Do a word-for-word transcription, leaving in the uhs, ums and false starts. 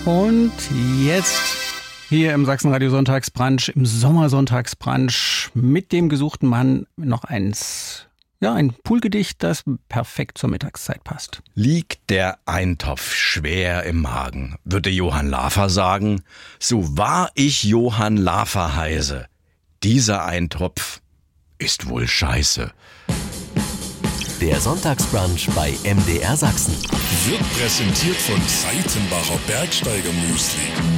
Und jetzt hier im Sachsenradio Sonntagsbrunch, im Sommersonntagsbrunch mit dem gesuchten Mann noch eins, ja, ein Poolgedicht, das perfekt zur Mittagszeit passt. Liegt der Eintopf schwer im Magen, würde Johann Lafer sagen, so wahr ich Johann Lafer heiße, dieser Eintopf ist wohl scheiße. Der Sonntagsbrunch bei M D R Sachsen wird präsentiert von Seitenbacher Bergsteiger Müsli.